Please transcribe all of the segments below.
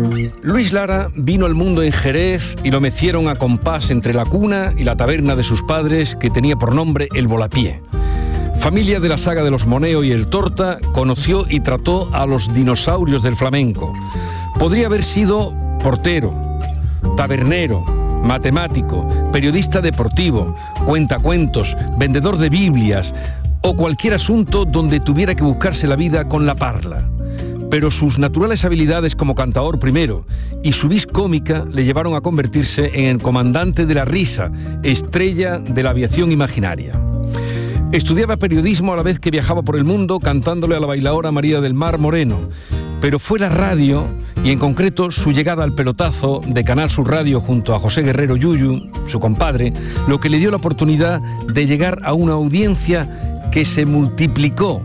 Luis Lara vino al mundo en Jerez y lo mecieron a compás entre la cuna y la taberna de sus padres, que tenía por nombre El Volapié. Familia de la saga de los Moneo y el Torta, conoció y trató a los dinosaurios del flamenco. Podría haber sido portero, tabernero, matemático, periodista deportivo, cuentacuentos, vendedor de Biblias o cualquier asunto donde tuviera que buscarse la vida con la parla. Pero sus naturales habilidades como cantaor primero y su vis cómica le llevaron a convertirse en el comandante de la risa, estrella de la aviación imaginaria. Estudiaba periodismo a la vez que viajaba por el mundo cantándole a la bailaora María del Mar Moreno, pero fue la radio, y en concreto su llegada al pelotazo de Canal Sur Radio junto a José Guerrero Yuyu, su compadre, lo que le dio la oportunidad de llegar a una audiencia que se multiplicó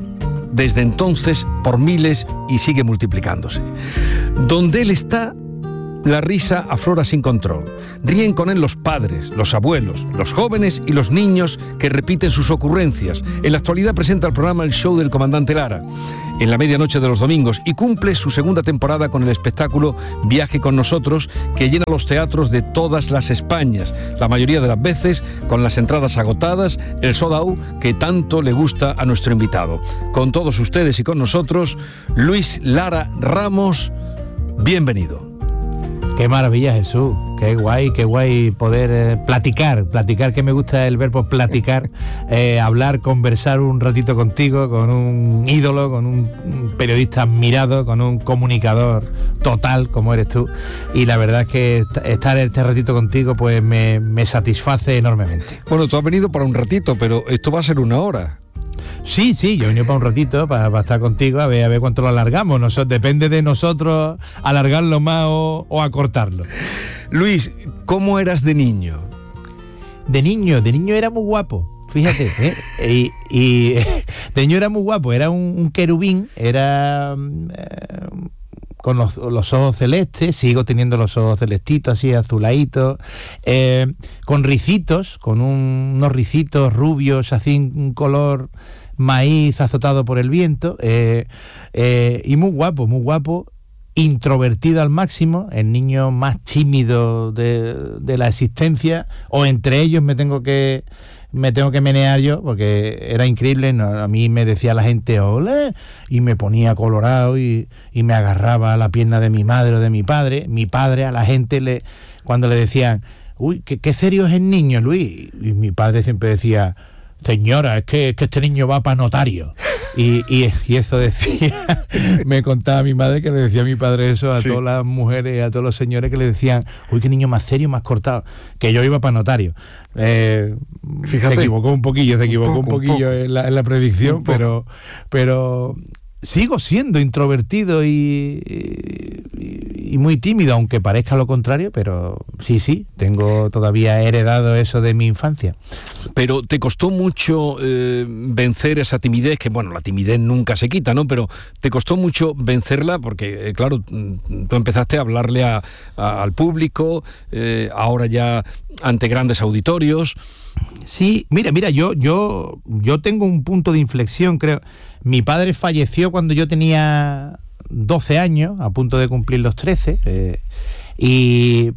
desde entonces por miles y sigue multiplicándose. Donde él está, la risa aflora sin control. Ríen con él los padres, los abuelos, los jóvenes y los niños que repiten sus ocurrencias. En la actualidad presenta el programa El Show del Comandante Lara en la medianoche de los domingos y cumple su segunda temporada con el espectáculo Viaje con nosotros, que llena los teatros de todas las Españas, la mayoría de las veces con las entradas agotadas, el sold out que tanto le gusta a nuestro invitado. Con todos ustedes y con nosotros, Luis Lara Ramos, bienvenido. Qué maravilla, Jesús, qué guay poder platicar, que me gusta el verbo platicar, hablar, conversar un ratito contigo, con un ídolo, con un periodista admirado, con un comunicador total como eres tú, y la verdad es que estar este ratito contigo pues me satisface enormemente. Bueno, tú has venido para un ratito, pero esto va a ser una hora. Sí, yo he venido para un ratito, para estar contigo, a ver cuánto lo alargamos. Depende de nosotros alargarlo más o acortarlo. Luis, ¿cómo eras de niño? De niño era muy guapo, fíjate, y de niño era muy guapo, era un querubín, era con los ojos celestes, sigo teniendo los ojos celestitos, así azuladitos, con ricitos, con unos ricitos rubios, así un color maíz azotado por el viento, y muy guapo, introvertido al máximo, el niño más tímido de la existencia, o entre ellos me tengo que menear yo, porque era increíble. A mí me decía la gente hola, y me ponía colorado y me agarraba a la pierna de mi madre o de mi padre. Mi padre, a la gente cuando le decían, uy, qué serio es el niño, Luis, y mi padre siempre decía, señora, es que este niño va para notario. Y eso decía, me contaba mi madre que le decía a mi padre eso a todas las mujeres, a todos los señores, que le decían, uy, qué niño más serio, más cortado, que yo iba para notario. Fíjate, se equivocó un poquillo en la predicción, pero sigo siendo introvertido y muy tímido, aunque parezca lo contrario, pero sí, tengo todavía heredado eso de mi infancia. Pero te costó mucho vencer esa timidez, que bueno, la timidez nunca se quita, ¿no? Pero te costó mucho vencerla porque, claro, tú empezaste a hablarle al público, ahora ya ante grandes auditorios. Sí, mira, yo tengo un punto de inflexión, creo. Mi padre falleció cuando yo tenía 12 años, a punto de cumplir los 13, y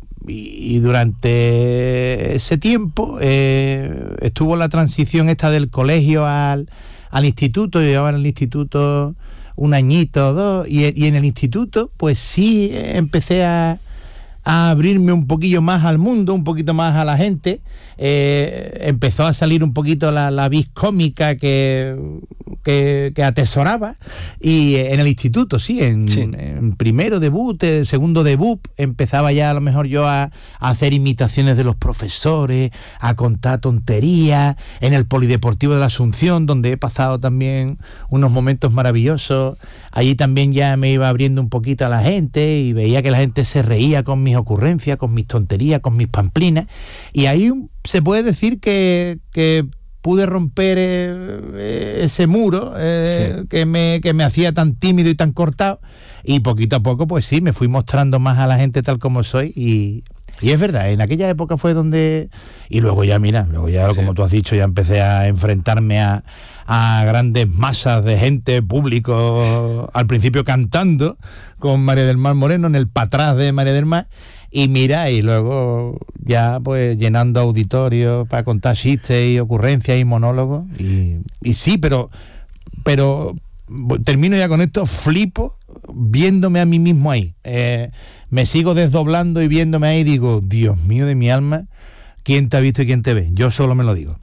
durante ese tiempo estuvo la transición esta del colegio al instituto. Yo llevaba en el instituto un añito o dos, y en el instituto pues sí empecé a abrirme un poquillo más al mundo, un poquito más a la gente. Empezó a salir un poquito la vis cómica que atesoraba, y en el instituto, en primero debut, segundo debut, empezaba ya a lo mejor yo a hacer imitaciones de los profesores, a contar tonterías, en el Polideportivo de la Asunción, donde he pasado también unos momentos maravillosos. Allí también ya me iba abriendo un poquito a la gente y veía que la gente se reía con mis ocurrencias, con mis tonterías, con mis pamplinas, y ahí se puede decir que pude romper ese muro que me hacía tan tímido y tan cortado, y poquito a poco pues sí, me fui mostrando más a la gente tal como soy, y Y es verdad, en aquella época fue donde... Y luego ya, mira, como tú has dicho, ya empecé a enfrentarme a grandes masas de gente, público, al principio cantando con María del Mar Moreno en el Patrás de María del Mar, y mira, y luego ya pues llenando auditorios para contar chistes y ocurrencias y monólogos, y sí, pero termino ya con esto, flipo viéndome a mí mismo ahí, me sigo desdoblando y viéndome ahí, digo, Dios mío de mi alma, ¿quién te ha visto y quién te ve? Yo solo me lo digo.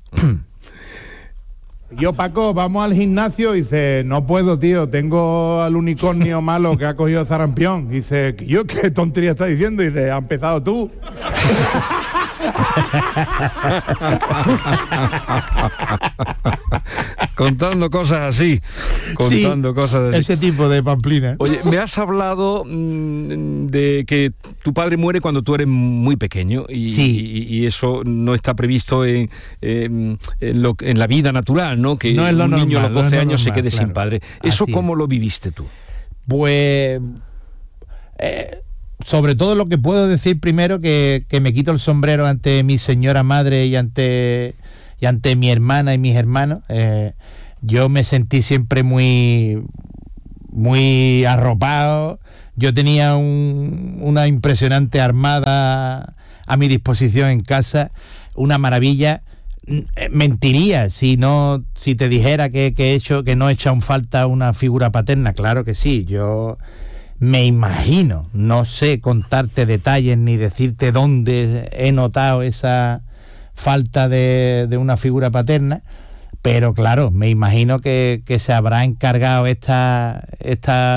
Yo, Paco, vamos al gimnasio, y dice, no puedo, tío, tengo al unicornio malo que ha cogido sarampión. Y dice, yo, ¿qué tontería estás diciendo? Y dice, ¿has empezado tú? Contando cosas así. Ese tipo de pamplina. Oye, me has hablado de que tu padre muere cuando tú eres muy pequeño y eso no está previsto en la vida natural, ¿no? Que no es lo un niño normal, a los 12 años se normal, quede claro. sin padre. ¿Eso Así cómo lo viviste tú? Pues... sobre todo lo que puedo decir primero, que me quito el sombrero ante mi señora madre y ante mi hermana y mis hermanos. Yo me sentí siempre muy arropado. Yo tenía una impresionante armada a mi disposición en casa, una maravilla. Mentiría si te dijera que no he echado en falta una figura paterna. Claro que sí, yo me imagino, no sé contarte detalles ni decirte dónde he notado esa falta de una figura paterna, pero claro, me imagino que se habrá encargado este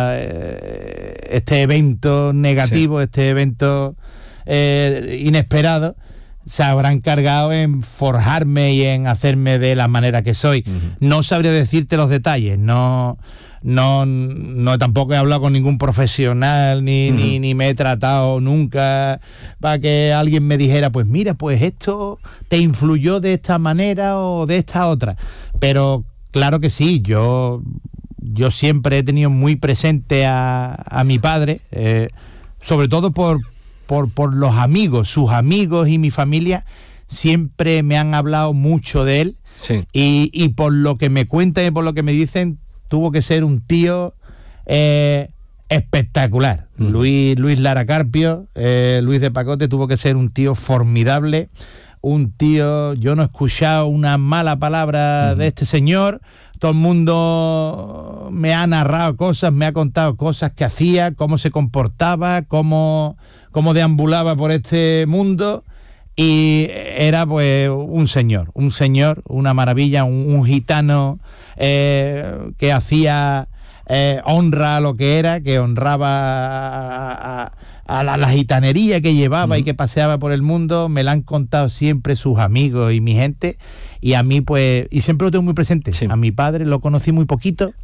evento negativo, sí. Este evento inesperado, se habrá encargado en forjarme y en hacerme de la manera que soy. Uh-huh. No sabría decirte los detalles, no tampoco he hablado con ningún profesional ni me he tratado nunca para que alguien me dijera, pues mira, pues esto te influyó de esta manera o de esta otra. Pero claro que sí, yo siempre he tenido muy presente a mi padre, sobre todo por los amigos, sus amigos y mi familia siempre me han hablado mucho de él. Sí. Y por lo que me cuentan y por lo que me dicen, tuvo que ser un tío espectacular. Luis Lara Carpio, Luis de Pacote, tuvo que ser un tío formidable, un tío, yo no he escuchado una mala palabra de este señor, todo el mundo me ha narrado cosas, me ha contado cosas que hacía, cómo se comportaba, cómo deambulaba por este mundo, y era pues un señor, una maravilla, un gitano que hacía honra a lo que era, que honraba a la gitanería que llevaba y que paseaba por el mundo. Me la han contado siempre sus amigos y mi gente, y a mí pues, y siempre lo tengo muy presente. Sí. A mi padre lo conocí muy poquito,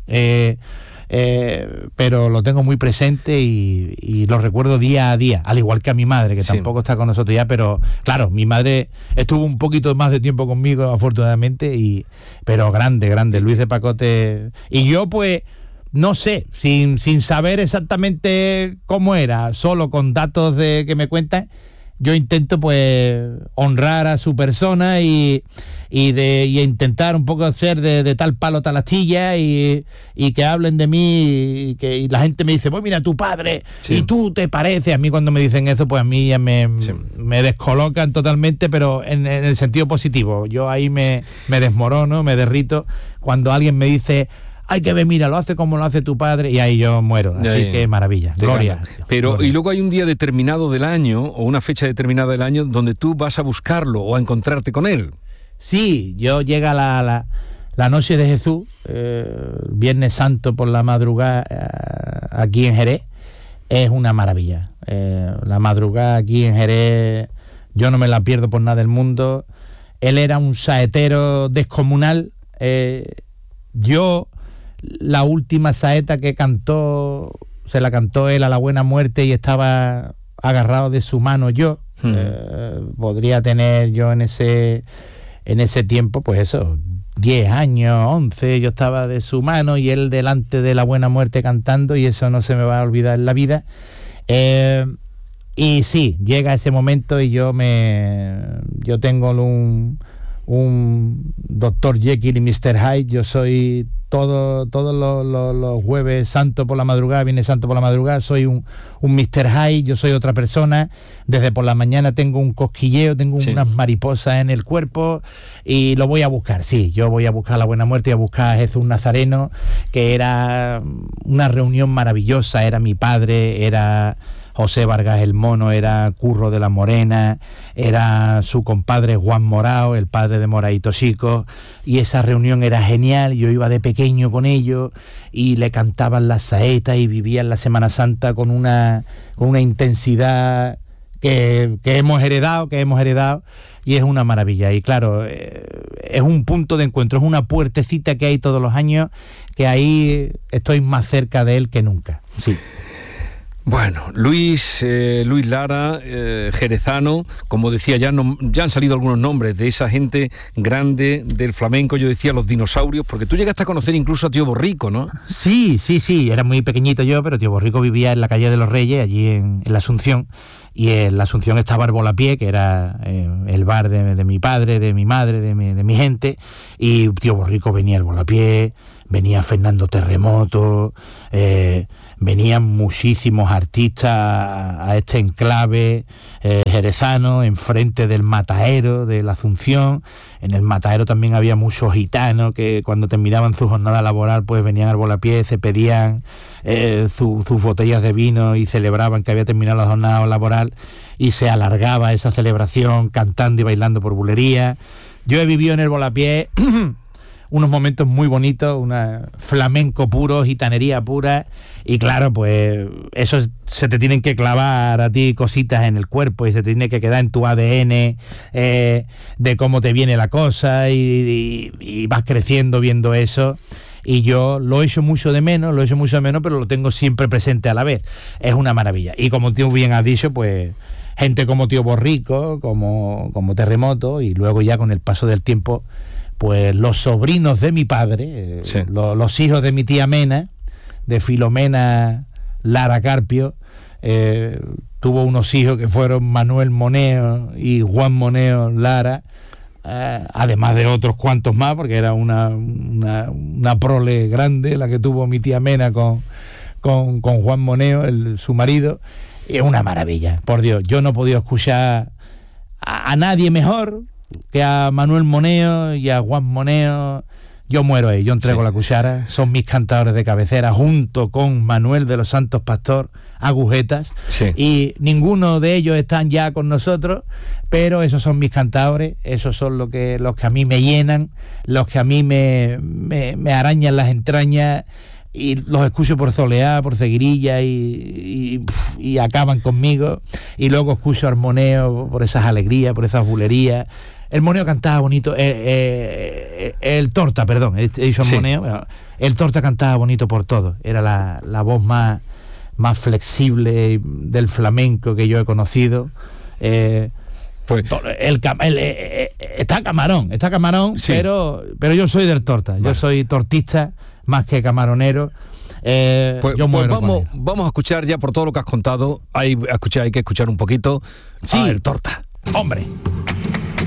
pero lo tengo muy presente y lo recuerdo día a día, al igual que a mi madre, que tampoco está con nosotros ya, pero claro, mi madre estuvo un poquito más de tiempo conmigo, afortunadamente, pero grande, Luis de Pacote. Y yo pues, no sé, sin saber exactamente cómo era, solo con datos que me cuentan, yo intento pues honrar a su persona y intentar un poco hacer de tal palo tal astilla y que hablen de mí y la gente me dice, pues mira, tu padre, y tú te pareces. A mí cuando me dicen eso, pues a mí ya me descolocan totalmente, pero en el sentido positivo. Yo ahí me desmorono, me derrito cuando alguien me dice, hay que ver, mira, lo hace como lo hace tu padre, y ahí yo muero. Así que maravilla, gloria. Pero gloria. Y luego hay un día determinado del año, o una fecha determinada del año, donde tú vas a buscarlo o a encontrarte con él. Sí, yo llega la noche de Jesús, Viernes Santo por la madrugada, aquí en Jerez, es una maravilla. La madrugada aquí en Jerez, yo no me la pierdo por nada del mundo. Él era un saetero descomunal. Yo... La última saeta que cantó, se la cantó él a la buena muerte y estaba agarrado de su mano yo. Podría tener yo en ese tiempo, pues eso, 10 años, 11, yo estaba de su mano y él delante de la buena muerte cantando, y eso no se me va a olvidar en la vida. Y sí, llega ese momento y yo tengo un Dr. Jekyll y Mr. Hyde. Yo soy todos los jueves santo por la madrugada, viernes santo por la madrugada, soy un Mr. Hyde, yo soy otra persona. Desde por la mañana tengo un cosquilleo, tengo unas mariposas en el cuerpo y lo voy a buscar. Sí, yo voy a buscar la buena muerte y a buscar a Jesús Nazareno, que era una reunión maravillosa. Era mi padre, era José Vargas el Mono, era Curro de la Morena, era su compadre Juan Morao, el padre de Moraito Chico, y esa reunión era genial. Yo iba de pequeño con ellos y le cantaban las saetas y vivían la Semana Santa con una intensidad que hemos heredado, y es una maravilla. Y claro, es un punto de encuentro, es una puertecita que hay todos los años, que ahí estoy más cerca de él que nunca. Sí. Bueno, Luis Lara, jerezano, como decía, ya han salido algunos nombres de esa gente grande del flamenco. Yo decía los dinosaurios, porque tú llegaste a conocer incluso a Tío Borrico, ¿no? Sí, era muy pequeñito yo, pero Tío Borrico vivía en la calle de los Reyes, allí en la Asunción, y en la Asunción estaba el Volapié, que era el bar de mi padre, de mi madre, de mi gente, y Tío Borrico venía el Volapié, venía Fernando Terremoto, venían muchísimos artistas a este enclave jerezano, enfrente del Matadero de la Asunción. En el Matadero también había muchos gitanos que cuando terminaban su jornada laboral pues venían al Volapié, se pedían sus botellas de vino y celebraban que había terminado la jornada laboral, y se alargaba esa celebración cantando y bailando por bulería. Yo he vivido en el Volapié unos momentos muy bonitos, una flamenco puro, gitanería pura, y claro, pues eso se te tienen que clavar a ti cositas en el cuerpo y se te tiene que quedar en tu ADN de cómo te viene la cosa, y vas creciendo viendo eso. Y yo lo echo mucho de menos, pero lo tengo siempre presente a la vez. Es una maravilla. Y como tú bien has dicho, pues gente como Tío Borrico, como Terremoto, y luego ya con el paso del tiempo, pues los sobrinos de mi padre, los hijos de mi tía Mena, de Filomena Lara Carpio, tuvo unos hijos que fueron Manuel Moneo y Juan Moneo Lara, además de otros cuantos más, porque era una prole grande la que tuvo mi tía Mena con Juan Moneo, su marido. Y es una maravilla, por Dios. Yo no he podido escuchar a nadie mejor que a Manuel Moneo y a Juan Moneo. Yo muero ahí, yo entrego la cuchara. Son mis cantadores de cabecera, junto con Manuel de los Santos Pastor, Agujetas, y ninguno de ellos están ya con nosotros, pero esos son mis cantadores, esos son los que a mí me llenan, los que a mí me arañan las entrañas, y los escucho por Zoleá, por Seguirilla, y acaban conmigo. Y luego escucho al Moneo por esas alegrías, por esas bulerías. El Moneo cantaba bonito, el Torta, perdón, he dicho el Moneo, el Torta cantaba bonito por todo, era la voz más flexible del flamenco que yo he conocido. Pues está Camarón, pero yo soy del Torta, yo soy tortista más que camaronero. Yo muero vamos a escuchar ya por todo lo que has contado, hay que escuchar un poquito. El Torta, hombre.